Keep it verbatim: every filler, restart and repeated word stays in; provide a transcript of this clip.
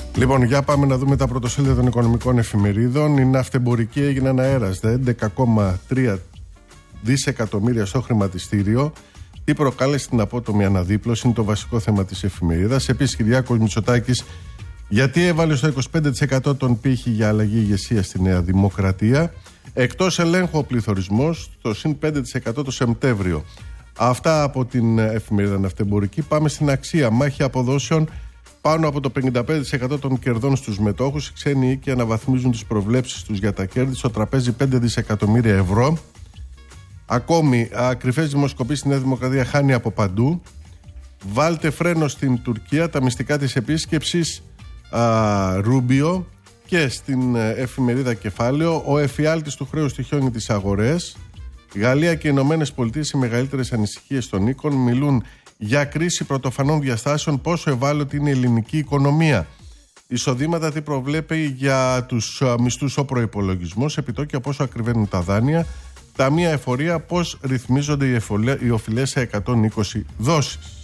Λοιπόν, για πάμε να δούμε τα πρωτοσέλιδα των οικονομικών εφημερίδων. Η ναυτεμπορική έγινε ένα αέραστα έντεκα κόμμα τρία δισεκατομμύρια στο χρηματιστήριο. Τι προκάλεσε την απότομη αναδίπλωση είναι το βασικό θέμα της εφημερίδας. Επίσης, Κυριάκος Μητσοτάκης, γιατί έβαλε στο είκοσι πέντε τοις εκατό τον πύχη για αλλαγή ηγεσία στη Νέα Δημοκρατία. Εκτός ελέγχου ο πληθωρισμός, το συν πέντε τοις εκατό το Σεπτέμβριο. Αυτά από την εφημερίδα ναυτεμπορική. Πάμε στην αξία. Μάχη αποδόσεων. Πάνω από το πενήντα πέντε τοις εκατό των κερδών στους μετόχους. Οι ξένοι οίκοι αναβαθμίζουν τις προβλέψεις τους για τα κέρδη. Στο τραπέζι πέντε δισεκατομμύρια ευρώ. Ακόμη, κρυφές δημοσκοπήσεις στη Νέα Δημοκρατία χάνει από παντού. Βάλτε φρένο στην Τουρκία. Τα μυστικά της επίσκεψης α, Ρούμπιο. Και στην εφημερίδα Κεφάλαιο, ο εφιάλτης του χρέους τυχιώνει τις αγορές. Γαλλία και οι Ηνωμένες Πολιτείες, οι μεγαλύτερες ανησυχίες των οίκων, μιλούν για κρίση πρωτοφανών διαστάσεων. Πόσο ευάλωτη είναι η ελληνική οικονομία. Εισοδήματα, τι προβλέπει για τους μισθούς ο προϋπολογισμός. Επιτόκια, πόσο ακριβένουν τα δάνεια. Ταμεία εφορία, πώς ρυθμίζονται οι οφειλές σε εκατόν είκοσι δόσεις.